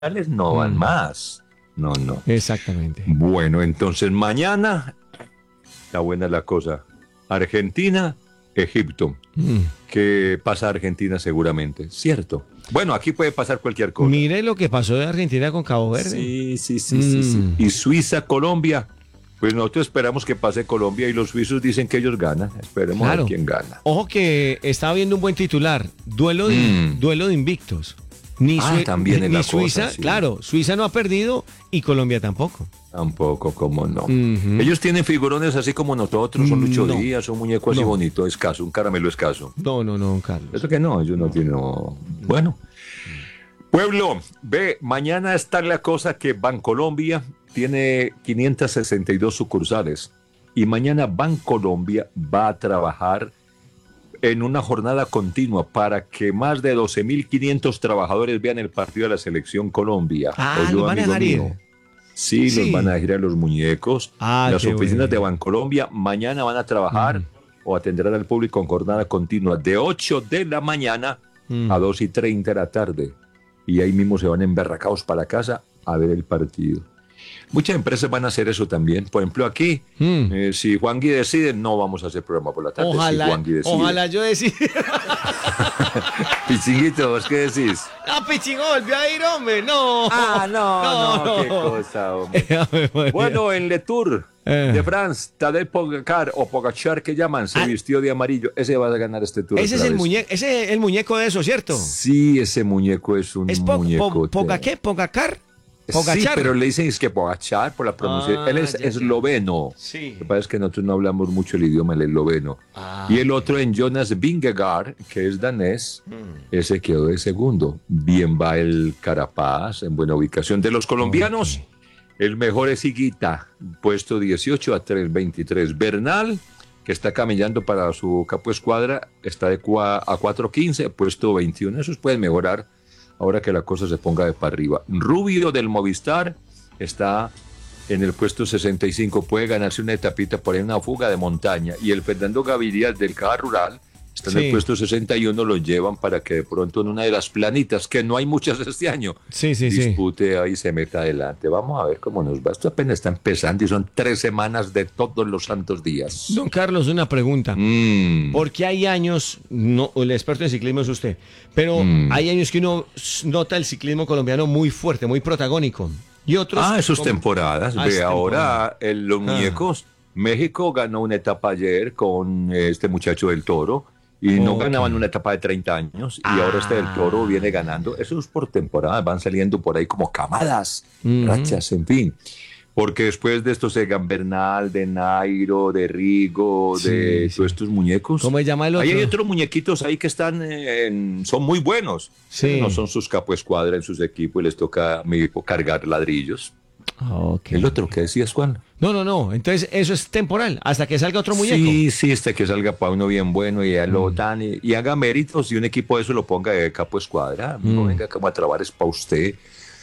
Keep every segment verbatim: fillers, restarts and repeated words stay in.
no van Mm. más. No, no. Exactamente. Bueno, entonces mañana está buena la cosa. Argentina, Egipto. Mm. ¿Qué pasa Argentina seguramente? Cierto. Bueno, aquí puede pasar cualquier cosa. Mire lo que pasó de Argentina con Cabo Verde. Sí, sí, sí, sí, sí. Mm. Y Suiza, Colombia. Pues nosotros esperamos que pase Colombia y los suizos dicen que ellos ganan. Esperemos a Claro. ver quién gana. Ojo que estaba viendo un buen titular. Duelo de, Mm. duelo de invictos. Ni, Ah, Sui- también es ni la cosa, Suiza, sí. claro, Suiza no ha perdido y Colombia tampoco. Tampoco, como no. Ujú. Ellos tienen figurones así como nosotros, son Lucho No. Díaz, un muñeco así No. bonito, escaso, un caramelo escaso. No, no, no, Carlos. Eso que no, ellos no tienen. no. Bueno. Pueblo, ve, mañana está la cosa que Bancolombia tiene quinientas sesenta y dos sucursales y mañana Bancolombia va a trabajar en una jornada continua para que más de doce mil quinientos trabajadores vean el partido de la Selección Colombia. Ah, Oyó, ¿los van a amigo dejar ir? mío. Sí, Sí. los van a dejar a los muñecos. Ah, Las qué oficinas bueno. de Bancolombia mañana van a trabajar Mm. o atenderán al público en jornada continua de ocho de la mañana Mm. a dos y treinta de la tarde. Y ahí mismo se van emberracados para casa a ver el partido. Muchas empresas van a hacer eso también. Por ejemplo, aquí, Mm. eh, si Juangui decide, no vamos a hacer programa por la tarde. Si Ojalá, Juangui decide. ojalá yo decía. Pichinguito, ¿vos qué decís? ¡Ah, Pichingó volvió a ir, hombre! ¡No! Ah, no, no, No, qué no. cosa, hombre. Ave María. Bueno, en Le Tour Eh. de France, Tadej Pogacar o Pogachar que llaman, se Ah. vistió de amarillo. Ese va a ganar este Tour. Ese es otra el vez. muñeco, ese es el muñeco de eso, ¿cierto? Sí, ese muñeco es un ¿Es po, muñeco. po- Poga qué? ¿Pogacar? Sí, ¿Pogachar? pero le dicen es que Pogachar por la pronunciación. Ah, Él es ya, ya. esloveno. Sí. Lo que pasa es que nosotros no hablamos mucho el idioma el esloveno. Ah, Y el otro en Jonas Vingegaard, que es danés, Mm. ese quedó de segundo. Bien va el Carapaz, en buena ubicación. De los colombianos, Ok. el mejor es Higuita, puesto dieciocho a tres veintitrés. Bernal, que está caminando para su capo escuadra, está de cua- a cuatro quince, puesto veintiuno. Esos pueden mejorar ahora que la cosa se ponga de para arriba. Rubio del Movistar está en el puesto sesenta y cinco, puede ganarse una etapita por ahí, una fuga de montaña. Y el Fernando Gaviria del Caja Rural está en Sí. el puesto sesenta y uno, lo llevan para que de pronto en una de las planitas, que no hay muchas este año, Sí, sí, sí. dispute ahí y se meta adelante. Vamos a ver cómo nos va. Esto apenas está empezando y son tres semanas de todos los santos días. Don Carlos, una pregunta. Mm. Porque hay años, no, el experto en ciclismo es usted, pero Mm. hay años que uno s- nota el ciclismo colombiano muy fuerte, muy protagónico. Y otros. Ah, esos como- temporadas. Ah, Ve, es ahora el- los Ah. muñecos. México ganó una etapa ayer con eh, este muchacho del Toro y no Ok. ganaban una etapa de treinta años y Ah. ahora este del Toro viene ganando. Eso es por temporada, van saliendo por ahí como camadas, Ujú. rachas, en fin. Porque después de estos de Gambernal, de Nairo, de Rigo, Sí, de sí. todos estos muñecos. ¿Cómo se llama el otro? Ahí hay otros muñequitos ahí que están, eh, en- son muy buenos. Sí. No son sus capo escuadra en sus equipos y les toca a mi equipo cargar ladrillos. Ah, ok. El otro que decías, Juan. No, no, no. Entonces eso es temporal, hasta que salga otro muñeco. Sí, sí, este que salga para uno bien bueno y ya lo Mm. dan y, y haga méritos y un equipo de eso lo ponga de capo escuadra. No Mm. venga como a trabar es para usted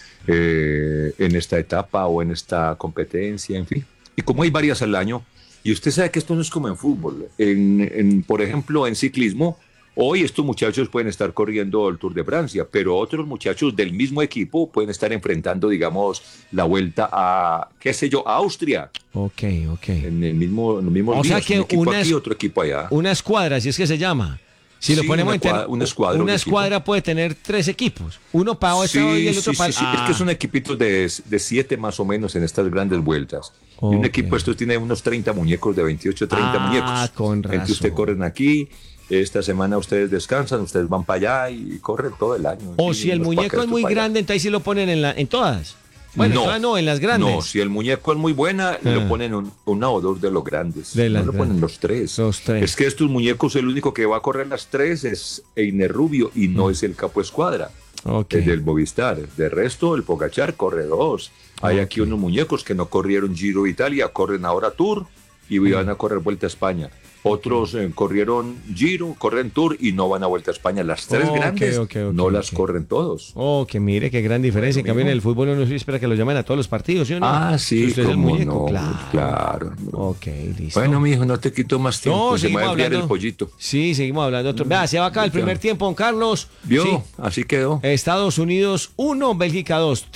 eh, en esta etapa o en esta competencia, en fin. Y como hay varias al año, y usted sabe que esto no es como en fútbol. En, en, por ejemplo, en ciclismo, hoy estos muchachos pueden estar corriendo el Tour de Francia, pero otros muchachos del mismo equipo pueden estar enfrentando, digamos, la vuelta a, qué sé yo, a Austria, Ok, ok. en el mismo, en los mismos O sea días. que un equipo una aquí, es- otro equipo allá. Una escuadra, si es que se llama. Si lo Sí, ponemos una en ter- cuadra- una escuadra, una un escuadra puede tener tres equipos. Uno para Sí, esta y el otro sí, para. sí, sí. Es que son equipitos de, de siete más o menos en estas grandes vueltas. Y un Ok. equipo estos tiene unos treinta muñecos, de veintiocho, treinta Ah, muñecos. con Entonces razón. ustedes corren aquí, esta semana ustedes descansan, ustedes van para allá y corren todo el año. O Sí, si el unos muñeco paquetes es muy para allá. grande, entonces sí lo ponen en, la, en todas. Bueno, en todas no, en las grandes. No, si el muñeco es muy buena, Ah. lo ponen un- una o dos de los grandes. De no las lo ponen grandes. los tres. Los tres. Es que estos muñecos, el único que va a correr las tres es Einer Rubio y no es el capo escuadra. Ok. El del Movistar. De resto, el Pogachar corre dos. Hay aquí unos muñecos que no corrieron Giro Italia, corren ahora Tour y van a correr Vuelta a España. otros eh, corrieron Giro, corren Tour y no van a Vuelta a España. Las tres Okay, grandes okay, okay, no okay. las corren todos. Oh, que mire, qué gran diferencia. Bueno, en cambio, en mijo. el fútbol uno sí espera que lo llamen a todos los partidos, ¿sí o no? Ah, Si sí, usted es el cómo muñeco, no, claro. claro. Ok, listo. Bueno, mijo, no te quito más tiempo. No, Se me seguimos va a enfriar hablando. el pollito. Sí, seguimos hablando. Otro. Vea, se va acá el Ya. primer tiempo, don Carlos. ¿Vio? Sí. Así quedó. Estados Unidos uno, Bélgica dos.